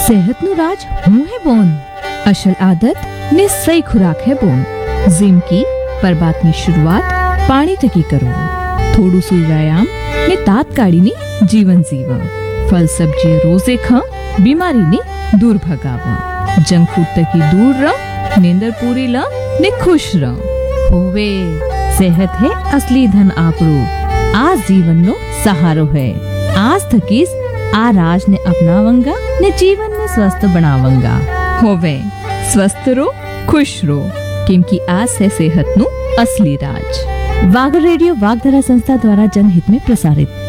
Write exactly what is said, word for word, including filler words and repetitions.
સેહતનું રાજ હું હે બોન. અસલ આદત ને સહી ખુરાક હે બોન. जिम की पर बात ની શરૂઆત પાણી થકી કરો. થોડું સુ વ્યાયામ ને તાત્કાલિની જીવન જીવા. ફલ સબ્જી રોજે ખા, બીમારીને દૂર ભગાવા. જંક ફૂડ તકી દૂર રહ, નીંદર પૂરી લ ને ખુશ રહ. હોવે સેહત હે અસલી ધન આપણું. આ જીવનનો સહારો હે. આજ થકી આ રાજને અપનાવંગા ને જીવનને સ્વસ્થ બનાવંગા. હોવે સ્વસ્થ રહો, ખુશ રહો, કેમ કે આ છે સેહતનું અસલી રાજ. વાગડ રેડિયો વાગધરા સંસ્થા દ્વારા जनहित में प्रसारित.